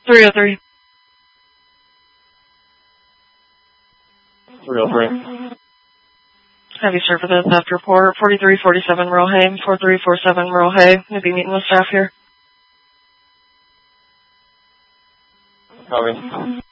303. 303. Have you served with a theft report? 4347 Rohay, 4347 Rohay. Maybe meeting with staff here. Copy.